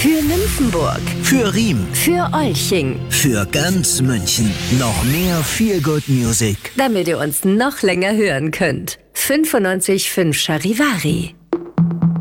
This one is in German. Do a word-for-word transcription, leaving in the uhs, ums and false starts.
Für Nymphenburg. Für Riem. Für Olching. Für ganz München. Noch mehr Feel-Good Music. Damit ihr uns noch länger hören könnt. fünfundneunzig Komma fünf Charivari.